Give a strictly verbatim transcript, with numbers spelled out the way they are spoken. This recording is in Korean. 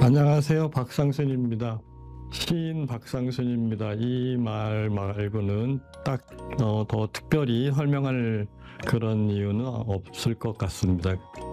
안녕하세요. 박상순입니다. 시인 박상순입니다. 이 말 말고는 딱 어, 더 특별히 설명할 그런 이유는 없을 것 같습니다.